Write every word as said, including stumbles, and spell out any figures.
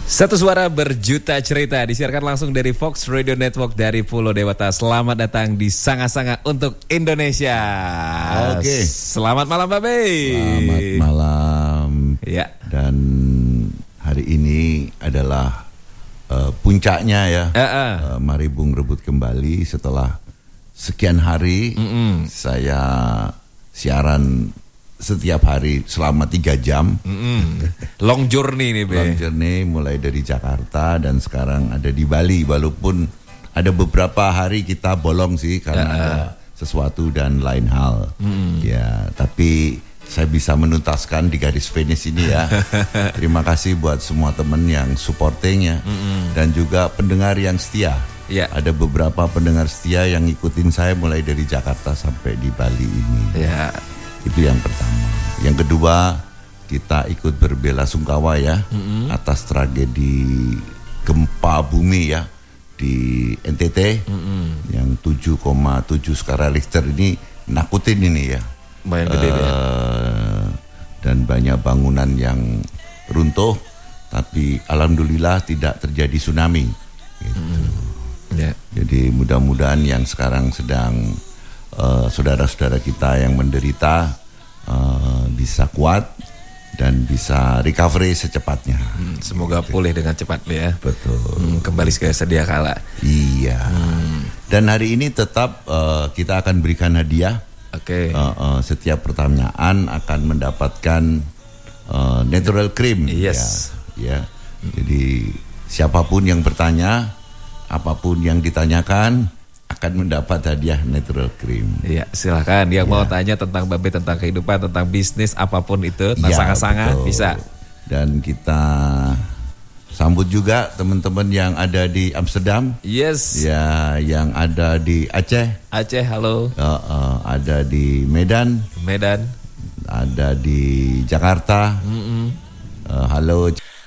Satu suara berjuta cerita disiarkan langsung dari Fox Radio Network dari Pulau Dewata. Selamat datang di Sanga-Sanga untuk Indonesia. Oke. Selamat malam Babe. Selamat malam. Ya. Dan hari ini adalah uh, puncaknya ya. Uh -uh. Uh, mari Bung rebut kembali setelah sekian hari. Mm -mm. Saya siaran setiap hari selama tiga jam. Mm-mm. Long journey nih Be. Long journey mulai dari Jakarta dan sekarang ada di Bali. Walaupun ada beberapa hari kita bolong sih karena uh, ada sesuatu dan lain hal. Mm. Ya, tapi saya bisa menuntaskan di garis finish ini ya. Terima kasih buat semua teman yang supporting ya. Mm-mm. Dan juga pendengar yang setia. Ya. Ada beberapa pendengar setia yang ngikutin saya mulai dari Jakarta sampai di Bali ini. Ya. Itu yang pertama. Yang kedua, kita ikut berbela-sungkawa ya mm-hmm. atas tragedi gempa bumi ya di N T T mm-hmm. yang tujuh koma tujuh skala Richter ini nakutin ini ya. Lumayan gede uh, ya. Dan banyak bangunan yang runtuh, tapi alhamdulillah tidak terjadi tsunami. Gitu. Mm-hmm. Yeah. Jadi mudah-mudahan yang sekarang sedang Uh, saudara-saudara kita yang menderita uh, bisa kuat dan bisa recovery secepatnya. Hmm, semoga gitu. Pulih dengan cepat ya. Betul. Hmm, kembali ke sedia kala. Iya. Hmm. Dan hari ini tetap uh, kita akan berikan hadiah. Oke. Okay. Uh, uh, setiap pertanyaan akan mendapatkan uh, natural cream. Yes. Ya. ya. Hmm. Jadi siapapun yang bertanya, apapun yang ditanyakan, akan mendapat hadiah natural cream. Iya, silahkan. Yang ya. Mau tanya tentang Babe, tentang kehidupan, tentang bisnis, apapun itu, tentang ya, sanga-sanga, bisa. Dan kita sambut juga teman-teman yang ada di Amsterdam. Yes. Ya, yang ada di Aceh. Aceh, halo. Uh, uh, ada di Medan. Medan. Ada di Jakarta. Mm-mm. Uh, halo.